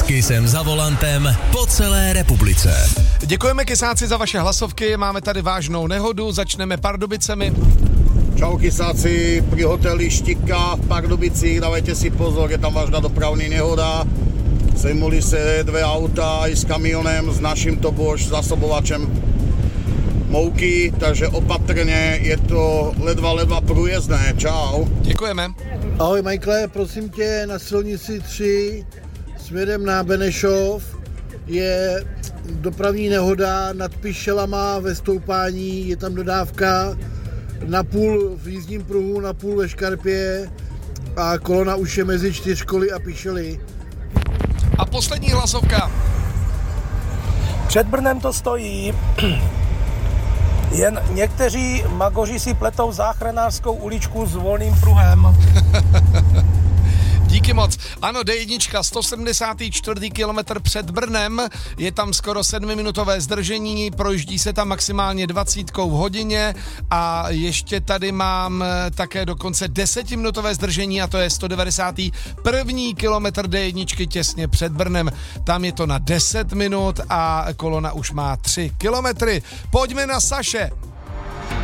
Kisem za volantem po celé republice. Děkujeme Kysáci za vaše hlasovky, máme tady vážnou nehodu, začneme Pardubicemi. Čau Kysáci, pri hoteli Štika v Pardubicích, dávajte si pozor, je tam vážna dopravní nehoda. Sejmuli se dvě auta i s kamionem, s naším tobož zásobovačem mouky, takže opatrně, je to ledva průjezdné. Čau. Děkujeme. Ahoj Michaele, prosím tě, na silnici 3 směrem na Benešov je dopravní nehoda nad Pišelama ve stoupání, je tam dodávka napůl v jízdním pruhu, napůl ve škarpě a kolona už je mezi Čtyřkoly a Pišely. A poslední hlasovka. Před Brnem to stojí. Jen někteří magoři si pletou záchranářskou uličku s volným pruhem. Díky moc. Ano, D1, 174. kilometr před Brnem, je tam skoro 7minutové zdržení, projíždí se tam maximálně 20 v hodině a ještě tady mám také dokonce 10minutové zdržení a to je 191. kilometr D1 těsně před Brnem. Tam je to na 10 minut a kolona už má 3 kilometry. Pojďme na Saše.